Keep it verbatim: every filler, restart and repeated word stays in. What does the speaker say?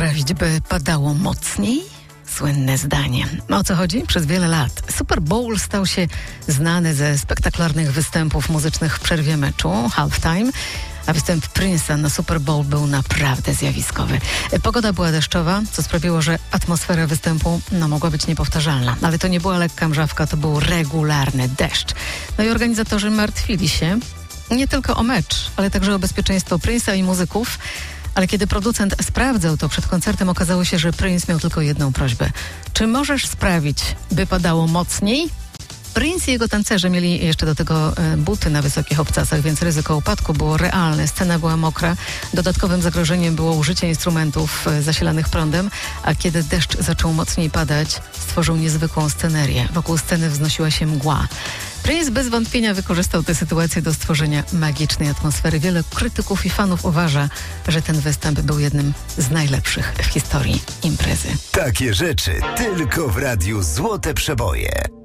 sprawić, by padało mocniej? Słynne zdanie. O co chodzi? Przez wiele lat Super Bowl stał się znany ze spektakularnych występów muzycznych w przerwie meczu, halftime, a występ Prince'a na Super Bowl był naprawdę zjawiskowy. Pogoda była deszczowa, co sprawiło, że atmosfera występu no, mogła być niepowtarzalna. Ale to nie była lekka mrzawka, to był regularny deszcz. No i organizatorzy martwili się nie tylko o mecz, ale także o bezpieczeństwo Prince'a i muzyków. Ale kiedy producent sprawdzał to przed koncertem, okazało się, że Prince miał tylko jedną prośbę. Czy możesz sprawić, by padało mocniej? Prince i jego tancerze mieli jeszcze do tego e, buty na wysokich obcasach, więc ryzyko upadku było realne. Scena była mokra. Dodatkowym zagrożeniem było użycie instrumentów e, zasilanych prądem, a kiedy deszcz zaczął mocniej padać, stworzył niezwykłą scenerię. Wokół sceny wznosiła się mgła. Prince bez wątpienia wykorzystał tę sytuację do stworzenia magicznej atmosfery. Wiele krytyków i fanów uważa, że ten występ był jednym z najlepszych w historii imprezy. Takie rzeczy tylko w radiu Złote Przeboje.